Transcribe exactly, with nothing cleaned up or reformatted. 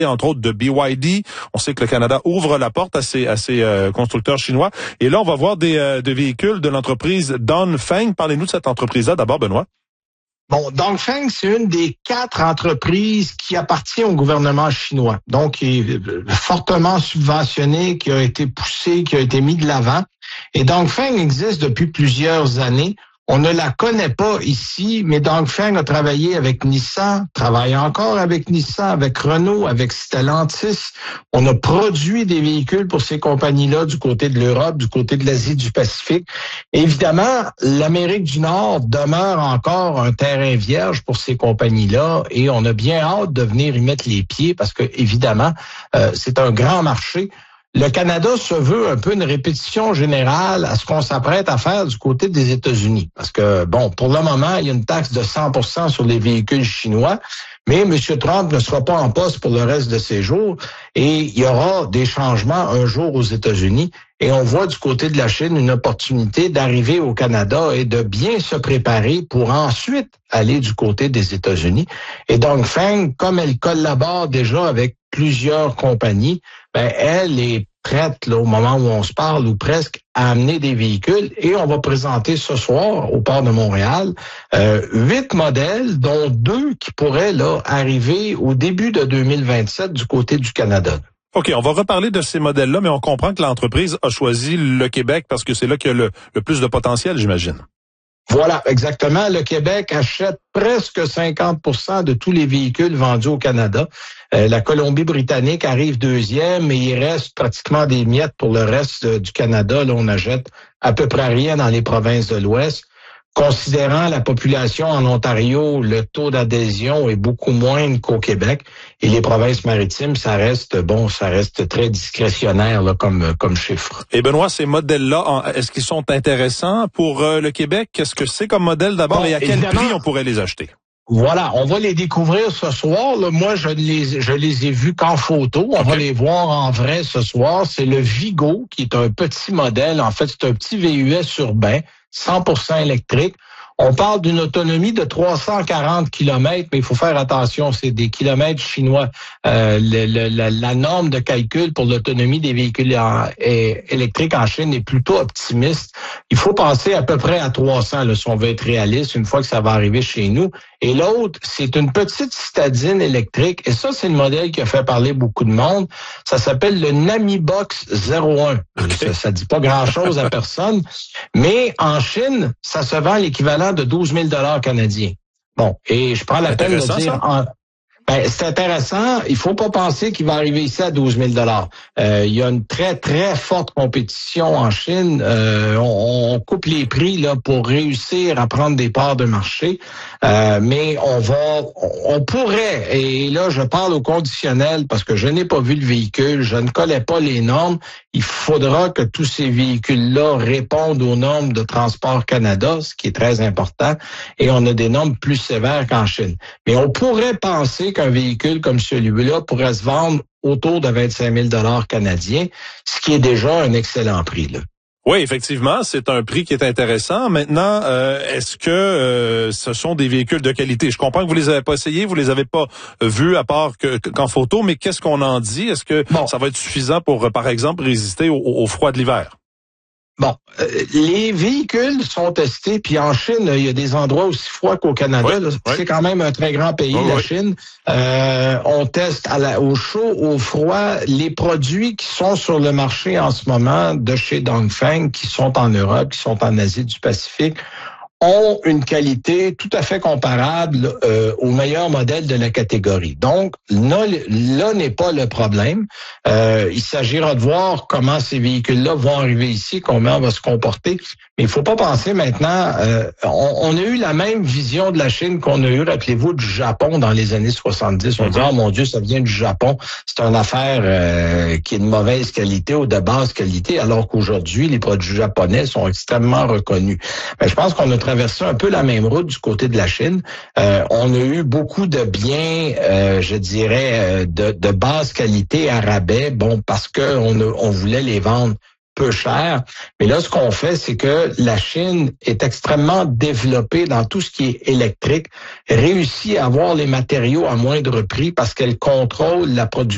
entre autres de B Y D. On sait que le Canada ouvre la porte à ces, à ces euh, constructeurs chinois. Et là, on va voir des, euh, des véhicules de l'entreprise Dongfeng. Parlez-nous de cette entreprise-là d'abord, Benoît. Bon, Dongfeng, c'est une des quatre entreprises qui appartient au gouvernement chinois. Donc, qui est fortement subventionnée, qui a été poussée, qui a été mis de l'avant. Et Dongfeng existe depuis plusieurs années. On ne la connaît pas ici, mais Dongfeng a travaillé avec Nissan, travaille encore avec Nissan, avec Renault, avec Stellantis. On a produit des véhicules pour ces compagnies-là du côté de l'Europe, du côté de l'Asie du Pacifique. Évidemment, l'Amérique du Nord demeure encore un terrain vierge pour ces compagnies-là et on a bien hâte de venir y mettre les pieds parce que, évidemment, euh, c'est un grand marché. Le Canada se veut un peu une répétition générale à ce qu'on s'apprête à faire du côté des États-Unis. Parce que, bon, pour le moment, il y a une taxe de cent pour cent sur les véhicules chinois, mais M. Trump ne sera pas en poste pour le reste de ses jours et il y aura des changements un jour aux États-Unis. Et on voit du côté de la Chine une opportunité d'arriver au Canada et de bien se préparer pour ensuite aller du côté des États-Unis. Et Dongfeng, comme elle collabore déjà avec plusieurs compagnies, ben elle est prête là, au moment où on se parle ou presque à amener des véhicules et on va présenter ce soir au port de Montréal euh, huit modèles dont deux qui pourraient là arriver au début de deux mille vingt-sept du côté du Canada. OK, on va reparler de ces modèles-là, mais on comprend que l'entreprise a choisi le Québec parce que c'est là qu'il y a le, le plus de potentiel, j'imagine. Voilà, exactement. Le Québec achète presque cinquante pour cent de tous les véhicules vendus au Canada. Euh, la Colombie-Britannique arrive deuxième et il reste pratiquement des miettes pour le reste euh, du Canada. Là, on achète à peu près rien dans les provinces de l'Ouest. Considérant la population en Ontario, le taux d'adhésion est beaucoup moindre qu'au Québec. Et les provinces maritimes, ça reste, bon, ça reste très discrétionnaire là, comme, comme chiffre. Et Benoît, ces modèles-là, est-ce qu'ils sont intéressants pour euh, le Québec? Qu'est-ce que c'est comme modèle d'abord bon, et à quel prix on pourrait les acheter? Voilà, on va les découvrir ce soir. Là, moi, je les, je les ai vus qu'en photo. On okay. va les voir en vrai ce soir. C'est le Vigo, qui est un petit modèle. En fait, c'est un petit V U S urbain, cent pour cent électrique. On parle d'une autonomie de trois cent quarante kilomètres, mais il faut faire attention, c'est des kilomètres chinois. Euh, le, le, la, la norme de calcul pour l'autonomie des véhicules en, est, électriques en Chine est plutôt optimiste. Il faut penser à peu près à trois cents, là, si on veut être réaliste, une fois que ça va arriver chez nous. Et l'autre, c'est une petite citadine électrique. Et ça, c'est le modèle qui a fait parler beaucoup de monde. Ça s'appelle le Namibox zéro un. Okay. Ça, ça dit pas grand-chose à personne. Mais en Chine, ça se vend l'équivalent de douze mille dollars canadiens. Bon, et je prends la peine de dire... En, ben, c'est intéressant. Il faut pas penser qu'il va arriver ici à douze mille dollars. Euh, il y a une très, très forte compétition en Chine. Euh, on, on coupe les prix là pour réussir à prendre des parts de marché. Euh, mais on va, on pourrait, et là, je parle au conditionnel parce que je n'ai pas vu le véhicule, je ne connais pas les normes. Il faudra que tous ces véhicules-là répondent aux normes de Transport Canada, ce qui est très important, et on a des normes plus sévères qu'en Chine. Mais on pourrait penser qu'un véhicule comme celui-là pourrait se vendre autour de vingt-cinq mille dollars canadiens, ce qui est déjà un excellent prix, là. Oui, effectivement, c'est un prix qui est intéressant. Maintenant, euh, est-ce que euh, ce sont des véhicules de qualité? Je comprends que vous les avez pas essayés, vous les avez pas vus à part que, qu'en photo, mais qu'est-ce qu'on en dit? Est-ce que bon. ça va être suffisant pour, par exemple, résister au, au froid de l'hiver? Bon, euh, les véhicules sont testés, puis en Chine, il y a des endroits aussi froids qu'au Canada. Oui, là, oui. C'est quand même un très grand pays, oh, la oui. Chine. Euh, on teste à la, au chaud, au froid, les produits qui sont sur le marché en ce moment de chez Dongfeng, qui sont en Europe, qui sont en Asie du Pacifique, ont une qualité tout à fait comparable euh, aux meilleurs modèles de la catégorie. Donc, là, là n'est pas le problème. Euh, il s'agira de voir comment ces véhicules-là vont arriver ici, comment on va se comporter. Mais il faut pas penser maintenant, euh, on, on a eu la même vision de la Chine qu'on a eu, rappelez-vous, du Japon dans les années soixante-dix. On dit, oh mon Dieu, ça vient du Japon. C'est une affaire euh, qui est de mauvaise qualité ou de basse qualité, alors qu'aujourd'hui, les produits japonais sont extrêmement reconnus. Mais je pense qu'on a traversé un peu la même route du côté de la Chine. Euh, on a eu beaucoup de biens, euh, je dirais, de, de basse qualité à rabais, bon, parce que on, a, on voulait les vendre peu cher. Mais là, ce qu'on fait, c'est que la Chine est extrêmement développée dans tout ce qui est électrique, réussit à avoir les matériaux à moindre prix parce qu'elle contrôle la production